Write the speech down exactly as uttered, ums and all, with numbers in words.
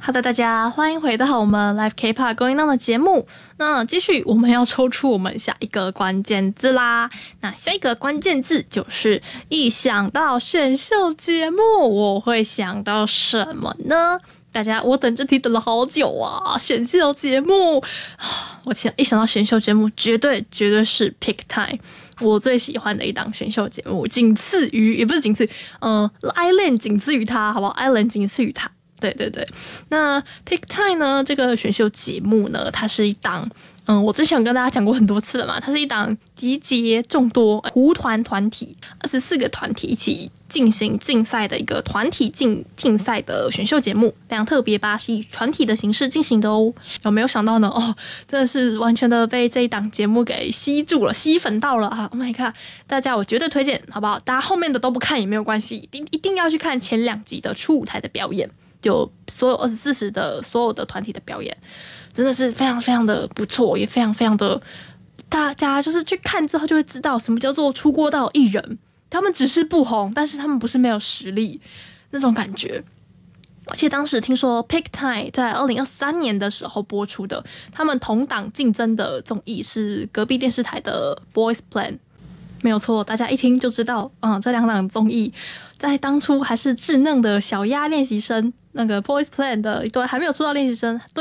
Hello， 大家欢迎回到我们 Live K-pop Going On 的节目。那继续，我们要抽出我们下一个关键字啦。那下一个关键字就是一想到选秀节目，我会想到什么呢？大家，我等这题等了好久啊！选秀节目，我一想到选秀节目，绝对绝对是 Pick Time， 我最喜欢的一档选秀节目，仅次于也不是仅次于，呃 ，Island 仅次于它，好不好 ？Island 仅次于它。对对对，那 Pick Time 呢？这个选秀节目呢，它是一档，嗯，我之前有跟大家讲过很多次了嘛，它是一档集结众多胡团团体，二十四个团体一起进行竞赛的一个团体竞竞赛的选秀节目，非常特别吧？是以团体的形式进行的哦。有没有想到呢？哦，真的是完全的被这一档节目给吸住了，吸粉到了啊 ！Oh my god， 大家我绝对推荐，好不好？大家后面的都不看也没有关系，一定一定要去看前两集的初舞台的表演。有所有二十四时的所有的团体的表演，真的是非常非常的不错，也非常非常的，大家就是去看之后就会知道什么叫做出国道艺人，他们只是不红，但是他们不是没有实力那种感觉。而且当时听说 Pick Time 在二零二三年的时候播出的，他们同档竞争的综艺是隔壁电视台的 Boys Plan。没有错，大家一听就知道，嗯，这两档综艺在当初还是稚嫩的小鸭练习生，那个 Boys Plan 的一对还没有出道练习生，对